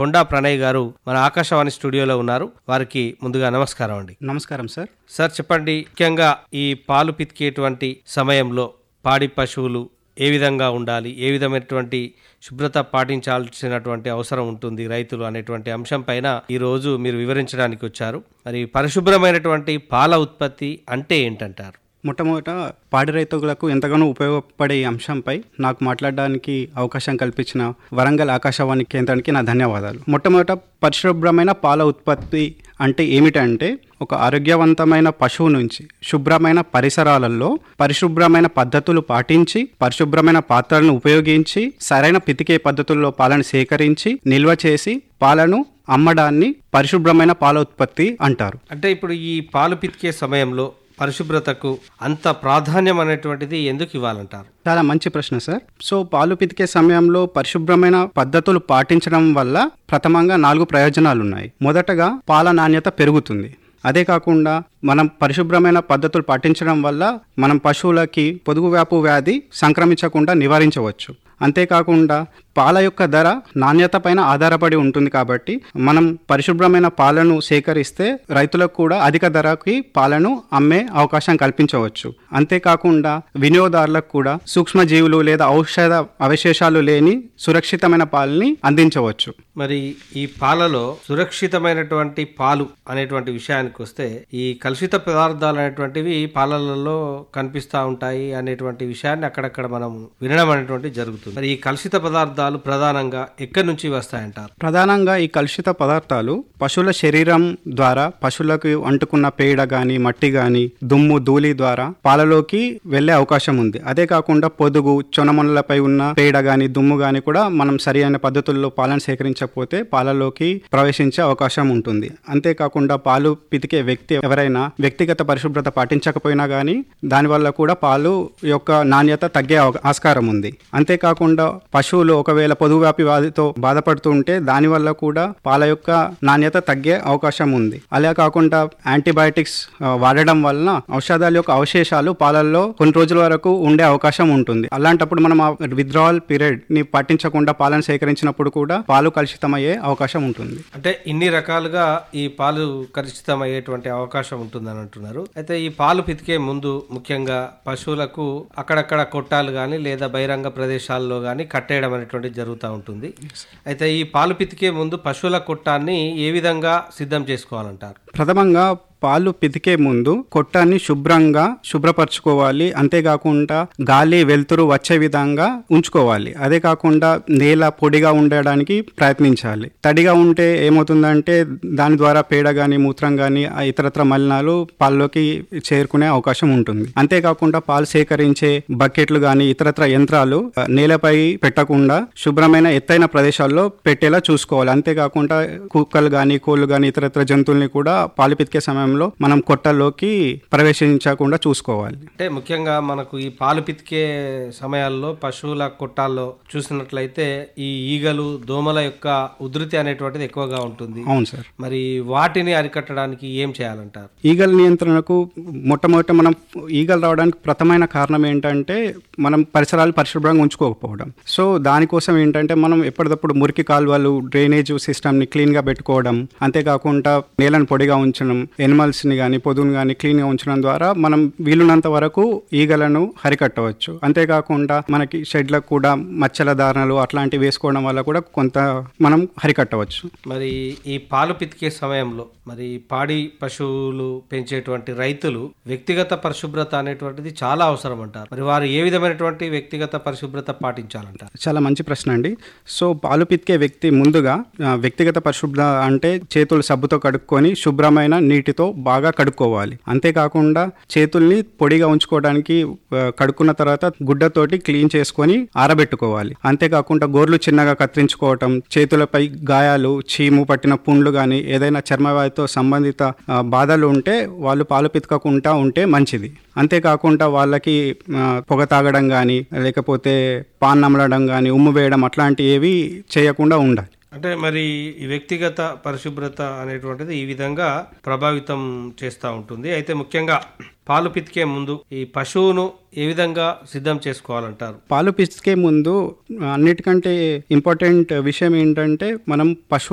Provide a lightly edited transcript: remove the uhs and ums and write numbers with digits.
కొండా ప్రణయ్ గారు మన ఆకాశవాణి స్టూడియోలో ఉన్నారు. వారికి ముందుగా నమస్కారం అండి. నమస్కారం సార్. సార్ చెప్పండి, ముఖ్యంగా ఈ పాలు పితికేటువంటి సమయంలో పాడి పశువులు ఏ విధంగా ఉండాలి, ఏ విధమైనటువంటి శుభ్రత పాటించాల్సినటువంటి అవసరం ఉంటుంది రైతులు అనేటువంటి అంశం పైన ఈరోజు మీరు వివరించడానికి వచ్చారు. మరి పరిశుభ్రమైనటువంటి పాల ఉత్పత్తి అంటే ఏంటంటారు? మొట్టమొదట పాడి రైతులకు ఎంతగానో ఉపయోగపడే ఈ అంశంపై నాకు మాట్లాడడానికి అవకాశం కల్పించిన వరంగల్ ఆకాశవాణి కేంద్రానికి నా ధన్యవాదాలు. మొట్టమొదట పరిశుభ్రమైన పాల ఉత్పత్తి అంటే ఏమిటంటే, ఒక ఆరోగ్యవంతమైన పశువు నుంచి శుభ్రమైన పరిసరాలలో పరిశుభ్రమైన పద్ధతులు పాటించి పరిశుభ్రమైన పాత్రలను ఉపయోగించి సరైన పితికే పద్ధతుల్లో పాలను సేకరించి నిల్వ చేసి పాలను అమ్మడాన్ని పరిశుభ్రమైన పాల ఉత్పత్తి అంటారు. అంటే ఇప్పుడు ఈ పాలు పితికే సమయంలో పరిశుభ్రతకు అంత ప్రాధాన్యం అనేటువంటిది ఎందుకు ఇవ్వాలంటారు? చాలా మంచి ప్రశ్న సార్. సో పాలు పితికే సమయంలో పరిశుభ్రమైన పద్ధతులు పాటించడం వల్ల ప్రథమంగా 4 ప్రయోజనాలు ఉన్నాయి. మొదటగా పాల నాణ్యత పెరుగుతుంది. అదే కాకుండా మనం పరిశుభ్రమైన పద్ధతులు పాటించడం వల్ల మనం పశువులకి పొదుగువ్యాపు వ్యాధి సంక్రమించకుండా నివారించవచ్చు. అంతేకాకుండా పాల యొక్క ధర నాణ్యత పైన ఆధారపడి ఉంటుంది కాబట్టి మనం పరిశుభ్రమైన పాలను సేకరిస్తే రైతులకు కూడా అధిక ధరకి పాలను అమ్మే అవకాశం కల్పించవచ్చు. అంతేకాకుండా వినియోగదారులకు కూడా సూక్ష్మజీవులు లేదా ఔషధ అవశేషాలు లేని సురక్షితమైన పాలని అందించవచ్చు. మరి ఈ పాలలో సురక్షితమైనటువంటి పాలు అనేటువంటి విషయానికి వస్తే, ఈ కలుషిత పదార్థాలు అనేటువంటివి పాలలలో కనిపిస్తూ ఉంటాయి అనేటువంటి విషయాన్ని అక్కడక్కడ మనం వినడం అనేటువంటి జరుగుతుంది. మరి ఈ కలుషిత పదార్థాలు ప్రధానంగా ఎక్కడి నుంచి వస్తాయంటారు? ప్రధానంగా ఈ కలుషిత పదార్థాలు పశువుల శరీరం ద్వారా పశువులకు అంటుకున్న పేడ గాని మట్టి గాని దుమ్ము ధూళి ద్వారా పాలలోకి వెళ్లే అవకాశం ఉంది. అదే కాకుండా పొదుగు చొనమొనలపై ఉన్న పేడ గాని దుమ్ము గాని కూడా మనం సరి అయిన పద్ధతుల్లో పాలను సేకరించకపోతే పాలలోకి ప్రవేశించే అవకాశం ఉంటుంది. అంతేకాకుండా పాలు పితికే వ్యక్తి ఎవరైనా వ్యక్తిగత పరిశుభ్రత పాటించకపోయినా గానీ దానివల్ల కూడా పాలు యొక్క నాణ్యత తగ్గే ఆస్కారం ఉంది. అంతేకాకుండా పశువులు ఒకవేళ పొదుగువ్యాపి వ్యాధితో బాధపడుతుంటే దానివల్ల కూడా పాల యొక్క నాణ్యత తగ్గే అవకాశం ఉంది. అలా కాకుండా యాంటీబయాటిక్స్ వాడడం వలన ఔషధాల యొక్క అవశేషాలు పాలల్లో కొన్ని రోజుల వరకు ఉండే అవకాశం ఉంటుంది. అలాంటప్పుడు మనం ఆ విత్డ్రావల్ పీరియడ్ ని పాటించకుండా పాలను సేకరించినప్పుడు కూడా పాలు కలుషితమయ్యే అవకాశం ఉంటుంది. అంటే ఇన్ని రకాలుగా ఈ పాలు కలుషితమయ్యేటువంటి అవకాశం ఉంటుందని అంటున్నారు. అయితే ఈ పాలు పితికే ముందు ముఖ్యంగా పశువులకు అక్కడక్కడ కొట్టాలు గాని లేదా బహిరంగ ప్రదేశాల్లో గాని కట్టేయడం అనేటువంటి జరుగుతూ ఉంటుంది. అయితే ఈ పాలు పితికే ముందు పశువుల కొట్టాన్ని ఏ విధంగా సిద్ధం చేసుకోవాలంటారు? ప్రథమంగా పాలు పితికే ముందు కొట్టాన్ని శుభ్రపరచుకోవాలి. అంతేకాకుండా గాలి వెలుతురు వచ్చే విధంగా ఉంచుకోవాలి. అదే కాకుండా నేల పొడిగా ఉండడానికి ప్రయత్నించాలి. తడిగా ఉంటే ఏమవుతుందంటే దాని ద్వారా పేడ గాని మూత్రం గాని ఇతరత్ర మలినాలు పాల్లోకి చేరుకునే అవకాశం ఉంటుంది. అంతేకాకుండా పాలు సేకరించే బకెట్లు గాని ఇతరత్ర యంత్రాలు నేలపై పెట్టకుండా శుభ్రమైన ఎత్తైన ప్రదేశాల్లో పెట్టేలా చూసుకోవాలి. అంతేకాకుండా కుక్కలు గాని కోళ్లు గాని ఇతరత్ర జంతువుల్ని కూడా పాలు పితికే సమయంలో మనం కొట్టల్లోకి ప్రవేశించకుండా చూసుకోవాలి. అంటే ముఖ్యంగా మనకు ఈ పాలు పితికే సమయాల్లో పశువుల కొట్టాల్లో చూసినట్లయితే ఈ ఈగలు దోమల యొక్క ఉధృతి అనేటువంటిది ఎక్కువగా ఉంటుంది. అవును సార్. మరి వాటిని అరికట్టడానికి ఏం చేయాలంటారు? ఈగల నియంత్రణకు మొట్టమొదట మనం ఈగలు రావడానికి ప్రథమైన కారణం ఏంటంటే మనం పరిసరాలు పరిశుభ్రంగా ఉంచుకోకపోవడం. సో దానికోసం ఏంటంటే మనం ఎప్పటికప్పుడు మురికి కాలువలు డ్రైనేజ్ సిస్టమ్ని క్లీన్గా పెట్టుకోవడం, అంతేకాకుండా నేలను పొడిగా ఉంచడం, ఎనిమల్స్ని కానీ పొదువుని కానీ క్లీన్గా ఉంచడం ద్వారా మనం వీలున్నంత వరకు ఈగలను అరికట్టవచ్చు. అంతేకాకుండా మనకి షెడ్లకు కూడా మచ్చల దారణలు అట్లాంటివి వేసుకోవడం వల్ల కూడా కొంత మనం అరికట్టవచ్చు. మరి ఈ పాలు పితికే సమయంలో మరి పాడి పశువులు పెంచేటువంటి రైతులు వ్యక్తిగత పరిశుభ్రత అనేటువంటిది చాలా అవసరం అంటారు. మరి వారు ఏ విధమైనటువంటి వ్యక్తిగత పరిశుభ్రత పాటించాలంటారు? చాలా మంచి ప్రశ్న అండి. సో పాలు పితికే వ్యక్తి ముందుగా వ్యక్తిగత పరిశుభ్రత అంటే చేతులు సబ్బుతో కడుక్కొని శుభ్రమైన నీటితో బాగా కడుక్కోవాలి. అంతేకాకుండా చేతుల్ని పొడిగా ఉంచుకోవడానికి కడుక్కున్న తర్వాత గుడ్డతోటి క్లీన్ చేసుకొని ఆరబెట్టుకోవాలి. అంతేకాకుండా గోర్లు చిన్నగా కత్తిరించుకోవటం, చేతులపై గాయాలు, చీము పట్టిన పుండ్లు కానీ ఏదైనా చర్మవ్యాధితో సంబంధిత బాధలు ఉంటే వాళ్ళు పాలు పితకకుండా ఉంటే మంచిది. అంతేకాకుండా వాళ్ళకి పొగ తాగడం కానీ లేకపోతే పాన్ నమలడం కానీ ఉమ్ము వేయడం అట్లాంటివి ఏవి చేయకుండా ఉండాలి. అంటే మరి ఈ వ్యక్తిగత పరిశుభ్రత అనేటువంటిది ఈ విధంగా ప్రభావితం చేస్తూ ఉంటుంది. అయితే ముఖ్యంగా పాలు పితికే ముందు ఈ పశువును ఏ విధంగా సిద్ధం చేసుకోవాలంటారు? పాలు పితికే ముందు అన్నిటికంటే ఇంపార్టెంట్ విషయం ఏంటంటే మనం పశువు